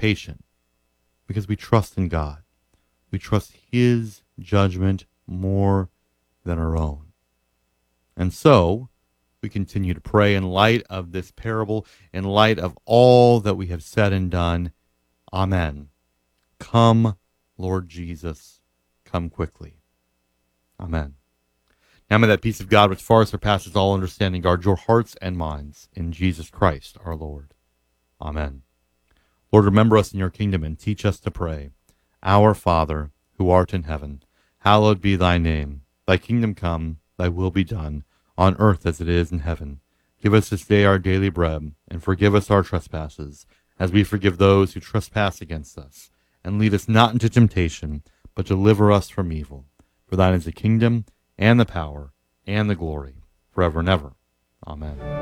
patient, because we trust in God. We trust his judgment more than our own. And so, we continue to pray in light of this parable, in light of all that we have said and done. Amen. Come, Lord Jesus, come quickly. Amen. Now may that peace of God which far surpasses all understanding guard your hearts and minds in Jesus Christ our Lord. Amen. Lord, remember us in your kingdom and teach us to pray. Our Father, who art in heaven, hallowed be thy name. Thy kingdom come, thy will be done, on earth as it is in heaven. Give us this day our daily bread, and forgive us our trespasses, as we forgive those who trespass against us. And lead us not into temptation, but deliver us from evil. For thine is the kingdom, and the power, and the glory, forever and ever. Amen.